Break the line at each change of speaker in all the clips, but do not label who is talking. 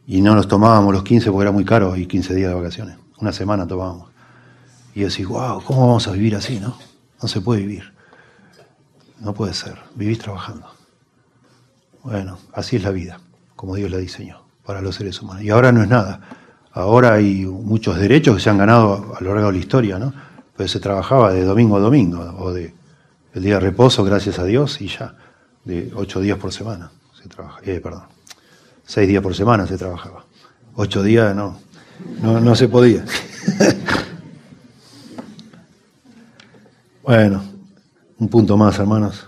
Y no los tomábamos los 15 porque era muy caro y 15 días de vacaciones. Una semana tomábamos. Y decís, wow, ¿cómo vamos a vivir así, no? No se puede vivir. No puede ser. Vivís trabajando. Bueno, así es la vida, como Dios la diseñó para los seres humanos. Y ahora no es nada. Ahora hay muchos derechos que se han ganado a lo largo de la historia, ¿no? Pues se trabajaba de domingo a domingo, o de el día de reposo, gracias a Dios, y ya, de 8 días por semana se trabaja. 6 días por semana se trabajaba. 8 días no se podía. Bueno, un punto más, hermanos.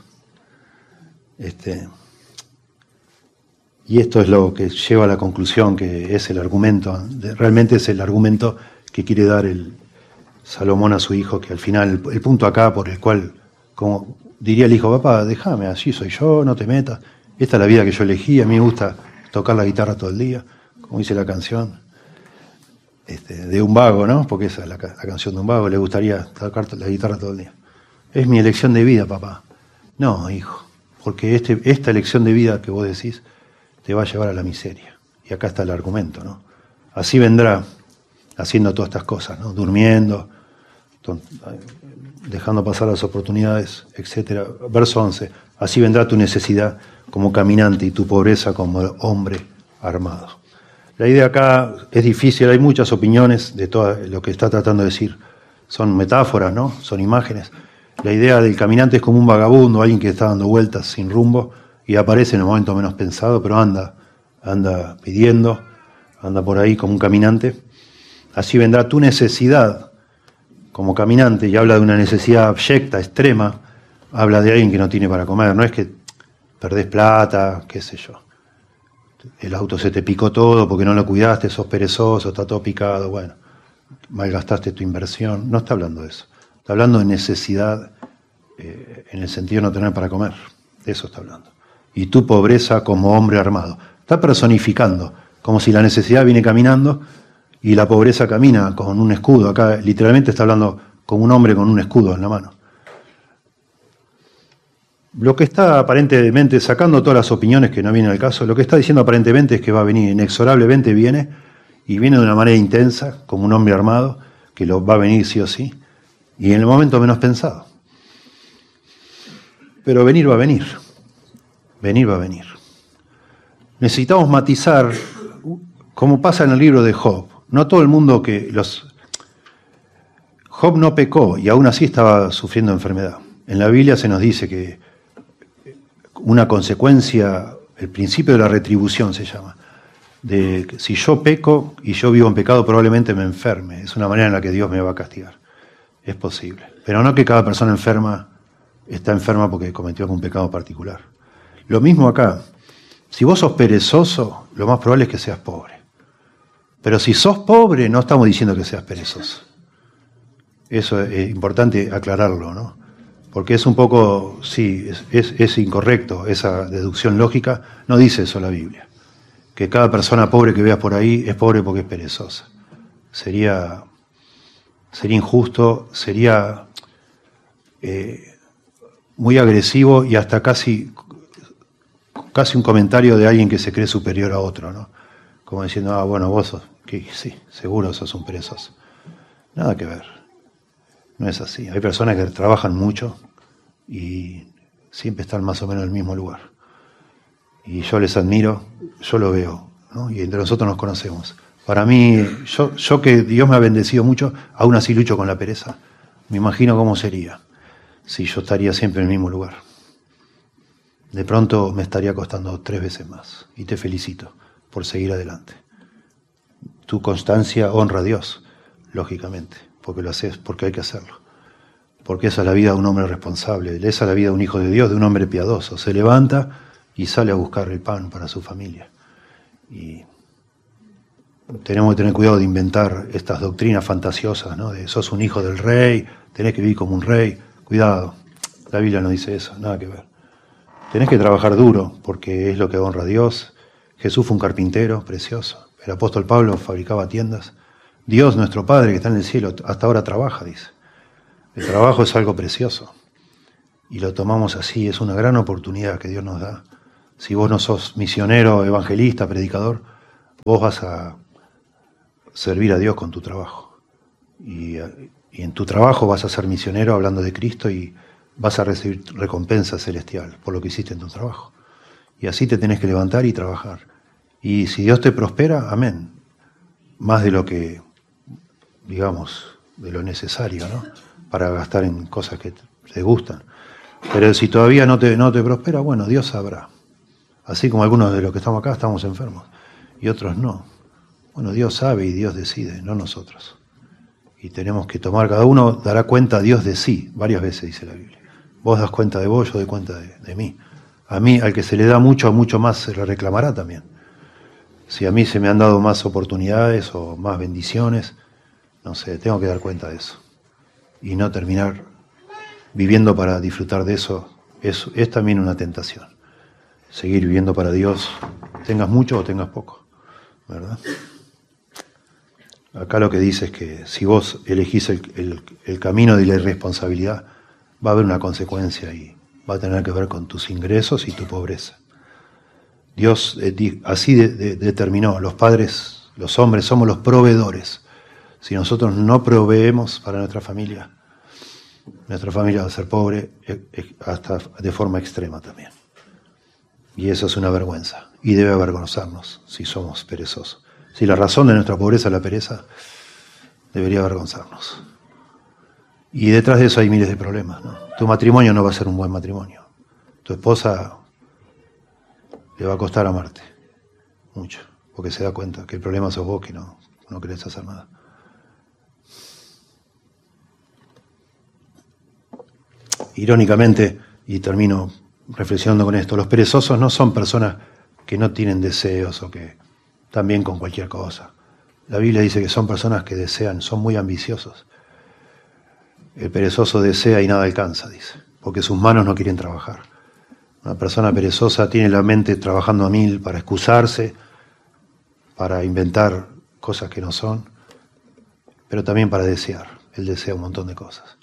Y esto es lo que lleva a la conclusión, que es el argumento, realmente es el argumento que quiere dar el Salomón a su hijo, que al final, el punto acá por el cual, como diría el hijo, papá, déjame, así soy yo, no te metas, esta es la vida que yo elegí, a mí me gusta tocar la guitarra todo el día, como dice la canción, de un vago, ¿no? Porque esa es la canción de un vago, le gustaría tocar la guitarra todo el día. Es mi elección de vida, papá. No, hijo, porque esta elección de vida que vos decís te va a llevar a la miseria. Y acá está el argumento, ¿no? Así vendrá haciendo todas estas cosas, ¿no? Durmiendo, dejando pasar las oportunidades, etcétera. Verso 11. Así vendrá tu necesidad como caminante y tu pobreza como hombre armado. La idea acá es difícil, hay muchas opiniones de todo lo que está tratando de decir. Son metáforas, ¿no? Son imágenes. La idea del caminante es como un vagabundo, alguien que está dando vueltas sin rumbo y aparece en el momento menos pensado, pero anda pidiendo, anda por ahí como un caminante. Así vendrá tu necesidad como caminante, y habla de una necesidad abyecta, extrema, habla de alguien que no tiene para comer, no es que perdés plata, qué sé yo, el auto se te picó todo porque no lo cuidaste, sos perezoso, está todo picado, bueno, malgastaste tu inversión, no está hablando de eso, está hablando de necesidad en el sentido de no tener para comer, de eso está hablando. Y tu pobreza como hombre armado, está personificando, como si la necesidad viene caminando y la pobreza camina con un escudo. Acá literalmente está hablando como un hombre con un escudo en la mano. Lo que está aparentemente, sacando todas las opiniones que no vienen al caso, lo que está diciendo aparentemente es que va a venir, inexorablemente viene, y viene de una manera intensa, como un hombre armado, que lo va a venir sí o sí, y en el momento menos pensado. Pero venir va a venir. Venir va a venir. Necesitamos matizar, como pasa en el libro de Job. No todo el mundo Job no pecó y aún así estaba sufriendo enfermedad. En la Biblia se nos dice que una consecuencia, el principio de la retribución se llama, de que si yo peco y yo vivo en pecado probablemente me enferme. Es una manera en la que Dios me va a castigar. Es posible. Pero no que cada persona enferma está enferma porque cometió algún pecado particular. Lo mismo acá. Si vos sos perezoso, lo más probable es que seas pobre. Pero si sos pobre, no estamos diciendo que seas perezoso. Eso es importante aclararlo, ¿no? Porque es un poco, sí, es incorrecto esa deducción lógica. No dice eso la Biblia. Que cada persona pobre que veas por ahí es pobre porque es perezosa. Sería injusto, sería muy agresivo y hasta casi un comentario de alguien que se cree superior a otro, ¿no? Como diciendo, bueno, vos sos, que sí, seguro sos un perezoso. Nada que ver. No es así. Hay personas que trabajan mucho y siempre están más o menos en el mismo lugar. Y yo les admiro, yo lo veo, ¿no? Y entre nosotros nos conocemos. Para mí, yo que Dios me ha bendecido mucho, aún así lucho con la pereza. Me imagino cómo sería si yo estaría siempre en el mismo lugar. De pronto me estaría costando 3 veces más. Y te felicito por seguir adelante. Tu constancia honra a Dios, lógicamente, porque lo haces, porque hay que hacerlo. Porque esa es la vida de un hombre responsable, esa es la vida de un hijo de Dios, de un hombre piadoso. Se levanta y sale a buscar el pan para su familia. Y tenemos que tener cuidado de inventar estas doctrinas fantasiosas, ¿no? De sos un hijo del rey, tenés que vivir como un rey. Cuidado, la Biblia no dice eso, nada que ver. Tenés que trabajar duro, porque es lo que honra a Dios. Jesús fue un carpintero precioso. El apóstol Pablo fabricaba tiendas. Dios, nuestro Padre que está en el cielo, hasta ahora trabaja, dice. El trabajo es algo precioso. Y lo tomamos así, es una gran oportunidad que Dios nos da. Si vos no sos misionero, evangelista, predicador, vos vas a servir a Dios con tu trabajo. Y en tu trabajo vas a ser misionero hablando de Cristo y vas a recibir recompensa celestial por lo que hiciste en tu trabajo. Y así te tenés que levantar y trabajar. Y si Dios te prospera, amén. Más de lo que, digamos, de lo necesario, ¿no? Para gastar en cosas que te gustan. Pero si todavía no te prospera, bueno, Dios sabrá. Así como algunos de los que estamos acá estamos enfermos y otros no. Bueno, Dios sabe y Dios decide, no nosotros. Y tenemos que tomar, cada uno dará cuenta a Dios de sí, varias veces dice la Biblia. Vos das cuenta de vos, yo doy cuenta de mí. A mí, al que se le da mucho, a mucho más se le reclamará también. Si a mí se me han dado más oportunidades o más bendiciones, no sé, tengo que dar cuenta de eso. Y no terminar viviendo para disfrutar de eso, es también una tentación. Seguir viviendo para Dios, tengas mucho o tengas poco, ¿verdad? Acá lo que dice es que si vos elegís el camino de la irresponsabilidad, va a haber una consecuencia y va a tener que ver con tus ingresos y tu pobreza. Dios así determinó, los padres, los hombres, somos los proveedores. Si nosotros no proveemos para nuestra familia va a ser pobre hasta de forma extrema también. Y eso es una vergüenza. Y debe avergonzarnos si somos perezosos. Si la razón de nuestra pobreza es la pereza, debería avergonzarnos. Y detrás de eso hay miles de problemas, ¿no? Tu matrimonio no va a ser un buen matrimonio. Tu esposa le va a costar amarte mucho, porque se da cuenta que el problema sos vos, que no querés hacer nada. Irónicamente, y termino reflexionando con esto, los perezosos no son personas que no tienen deseos o que están bien con cualquier cosa. La Biblia dice que son personas que desean, son muy ambiciosos. El perezoso desea y nada alcanza, dice, porque sus manos no quieren trabajar. Una persona perezosa tiene la mente trabajando a 1000 para excusarse, para inventar cosas que no son, pero también para desear. Él desea un montón de cosas.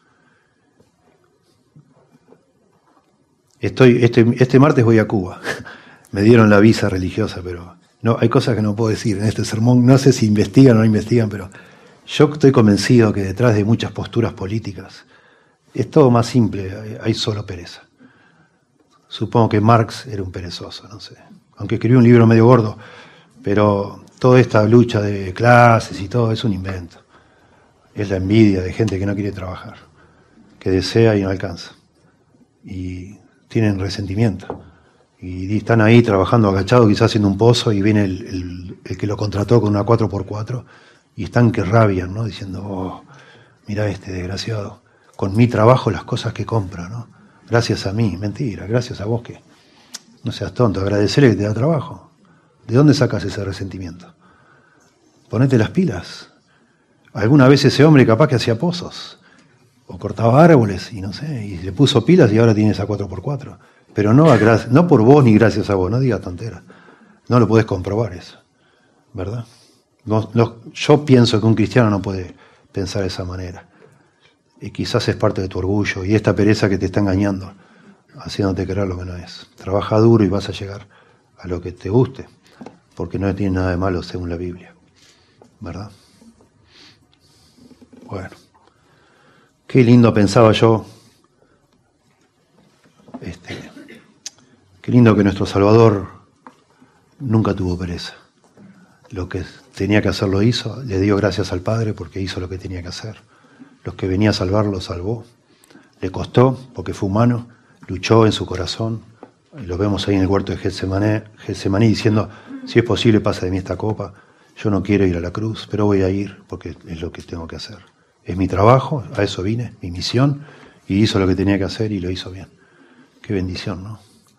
Este martes voy a Cuba. Me dieron la visa religiosa, pero no, hay cosas que no puedo decir en este sermón. No sé si investigan o no investigan, pero yo estoy convencido que detrás de muchas posturas políticas es todo más simple, hay solo pereza. Supongo que Marx era un perezoso, no sé. Aunque escribió un libro medio gordo, pero toda esta lucha de clases y todo es un invento. Es la envidia de gente que no quiere trabajar, que desea y no alcanza. Y tienen resentimiento. Y están ahí trabajando agachados, quizás haciendo un pozo, y viene el que lo contrató con una 4x4, y están que rabian, ¿no? Diciendo, oh, mira este desgraciado, con mi trabajo las cosas que compra, ¿no? Gracias a mí, mentira, gracias a vos que no seas tonto, agradecerle que te da trabajo. ¿De dónde sacas ese resentimiento? Ponete las pilas. Alguna vez ese hombre capaz que hacía pozos, o cortaba árboles, y no sé, y le puso pilas y ahora tiene esa 4x4. Pero no por vos ni gracias a vos, no digas tonteras. No lo podés comprobar eso, ¿verdad? Yo pienso que un cristiano no puede pensar de esa manera. Y quizás es parte de tu orgullo y esta pereza que te está engañando, haciéndote creer lo que no es. Trabaja duro y vas a llegar a lo que te guste, porque no tiene nada de malo según la Biblia, ¿verdad? Bueno, qué lindo pensaba yo. Qué lindo que nuestro Salvador nunca tuvo pereza. Lo que tenía que hacer lo hizo, le dio gracias al Padre porque hizo lo que tenía que hacer. Los que venía a salvar lo salvó. Le costó porque fue humano, luchó en su corazón. Lo vemos ahí en el huerto de Getsemaní diciendo, si es posible pasa de mí esta copa. Yo no quiero ir a la cruz, pero voy a ir porque es lo que tengo que hacer. Es mi trabajo, a eso vine, mi misión, y hizo lo que tenía que hacer y lo hizo bien. Qué bendición, ¿no?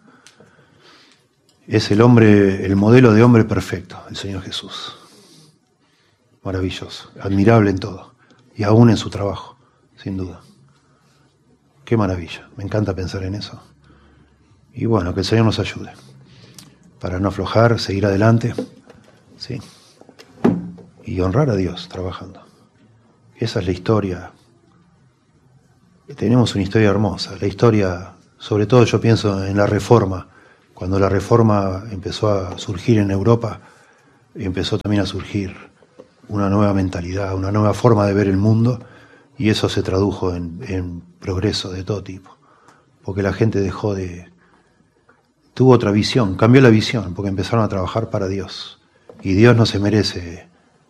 Es el modelo de hombre perfecto, el Señor Jesús. Maravilloso, admirable en todo, y aún en su trabajo, sin duda. Qué maravilla, me encanta pensar en eso. Y bueno, que el Señor nos ayude, para no aflojar, seguir adelante, ¿sí? Y honrar a Dios trabajando. Esa es la historia. Tenemos una historia hermosa, la historia, sobre todo yo pienso en la Reforma. Cuando la Reforma empezó a surgir en Europa, empezó también a surgir una nueva mentalidad, una nueva forma de ver el mundo, y eso se tradujo en progreso de todo tipo, porque la gente tuvo otra visión, cambió la visión, porque empezaron a trabajar para Dios, y Dios no se merece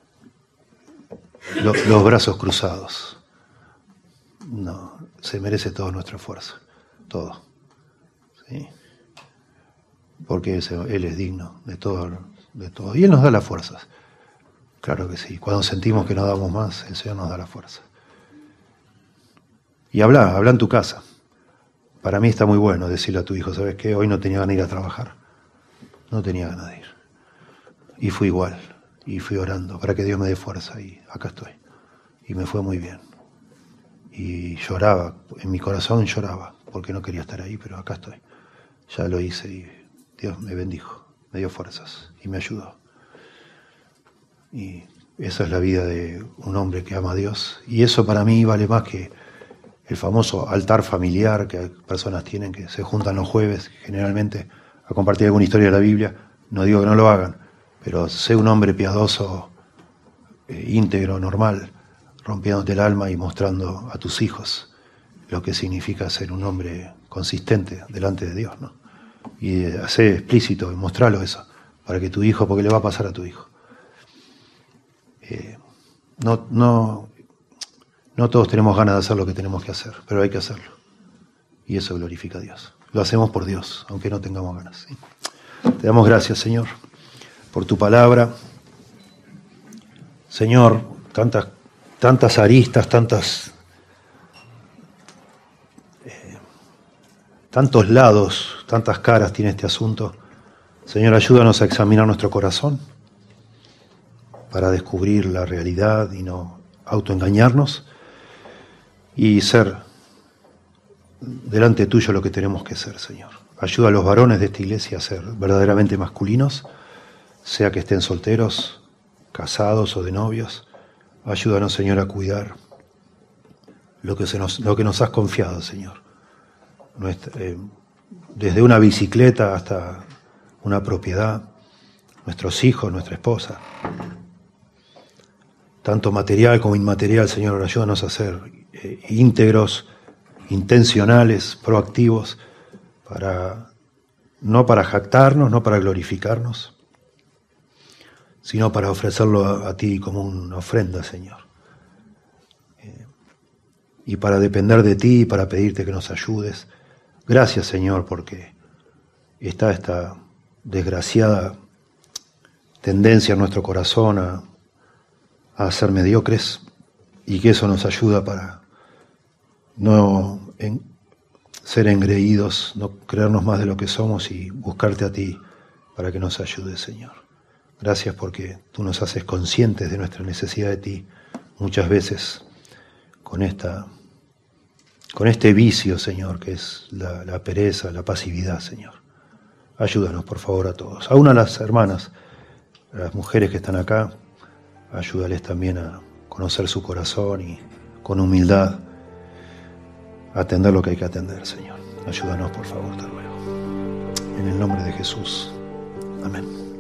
los brazos cruzados, no, se merece toda nuestra fuerza, todo, ¿sí? Porque Él es digno de todo, y Él nos da las fuerzas, claro que sí, cuando sentimos que no damos más, el Señor nos da la fuerza. Y habla en tu casa. Para mí está muy bueno decirle a tu hijo, ¿sabes qué? Hoy no tenía ganas de ir a trabajar, no tenía ganas de ir, y fui igual, y fui orando para que Dios me dé fuerza, y acá estoy, y me fue muy bien, y lloraba, en mi corazón lloraba, porque no quería estar ahí, pero acá estoy, ya lo hice, y Dios me bendijo, me dio fuerzas, y me ayudó, y esa es la vida de un hombre que ama a Dios, y eso para mí vale más que el famoso altar familiar que personas tienen, que se juntan los jueves generalmente a compartir alguna historia de la Biblia. No digo que no lo hagan, pero sé un hombre piadoso, íntegro, normal, rompiéndote el alma y mostrando a tus hijos lo que significa ser un hombre consistente delante de Dios, ¿no? Y hacer explícito y mostrarlo eso, para que tu hijo, porque le va a pasar a tu hijo. No todos tenemos ganas de hacer lo que tenemos que hacer, pero hay que hacerlo. Y eso glorifica a Dios. Lo hacemos por Dios, aunque no tengamos ganas, ¿sí? Te damos gracias, Señor, por tu palabra. Señor, tantas aristas, tantos lados, tantas caras tiene este asunto. Señor, ayúdanos a examinar nuestro corazón para descubrir la realidad y no autoengañarnos, y ser delante tuyo lo que tenemos que ser, Señor. Ayuda a los varones de esta iglesia a ser verdaderamente masculinos, sea que estén solteros, casados o de novios. Ayúdanos, Señor, a cuidar lo que nos has confiado, Señor. Desde una bicicleta hasta una propiedad, nuestros hijos, nuestra esposa. Tanto material como inmaterial, Señor, ayúdanos a ser íntegros, intencionales, proactivos, no para jactarnos, no para glorificarnos, sino para ofrecerlo a ti como una ofrenda, Señor. Y para depender de ti, y para pedirte que nos ayudes. Gracias, Señor, porque está esta desgraciada tendencia en nuestro corazón a ser mediocres, y que eso nos ayuda para no ser engreídos, no creernos más de lo que somos y buscarte a ti para que nos ayudes, Señor. Gracias porque tú nos haces conscientes de nuestra necesidad de ti muchas veces con este vicio, Señor, que es la pereza, la pasividad, Señor. Ayúdanos, por favor, a todos. Aún a las hermanas, a las mujeres que están acá, ayúdales también a conocer su corazón y con humildad atender lo que hay que atender, Señor. Ayúdanos, por favor, te ruego. En el nombre de Jesús. Amén.